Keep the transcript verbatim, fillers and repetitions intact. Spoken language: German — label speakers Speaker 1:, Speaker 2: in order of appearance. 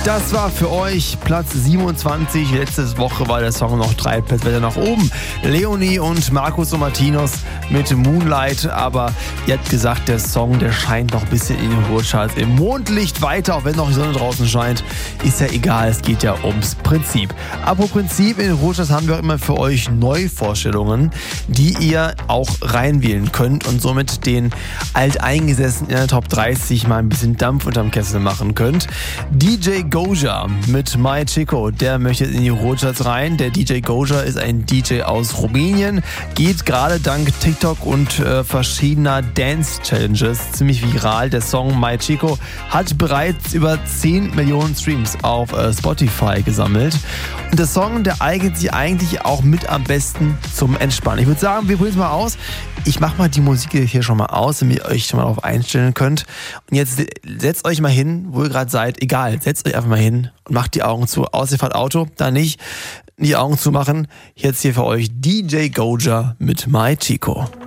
Speaker 1: Das war für euch Platz siebenundzwanzig. Letzte Woche war der Song noch drei Plätze weiter nach oben. Leonie und Markus und Martinus mit Moonlight. Aber ihr habt gesagt, der Song, der scheint noch ein bisschen in den Ruhrcharts im Mondlicht weiter, auch wenn noch die Sonne draußen scheint. Ist ja egal, es geht ja ums Prinzip. Apropos Prinzip, in den Ruhrcharts haben wir auch immer für euch Neuvorstellungen, die ihr auch reinwählen könnt und somit den Alteingesessenen in der Top dreißig mal ein bisschen Dampf unterm Kessel machen könnt. D J Goja mit My Chico, der möchte in die Ruhrcharts rein. Der D J Goja ist ein D J aus Rumänien, geht gerade dank TikTok und äh, verschiedener Dance-Challenges ziemlich viral. Der Song My Chico hat bereits über zehn Millionen Streams auf äh, Spotify gesammelt. Und der Song, der eignet sich eigentlich auch mit am besten zum Entspannen. Ich würde sagen, wir probieren es mal aus. Ich mache mal die Musik hier schon mal aus, damit ihr euch schon mal darauf einstellen könnt. Und jetzt setzt euch mal hin, wo ihr gerade seid. Egal, setzt euch einfach mal hin und macht die Augen zu. Außer ihr fahrt Auto, da nicht die Augen zu machen. Jetzt hier für euch D J Goja mit My Chico.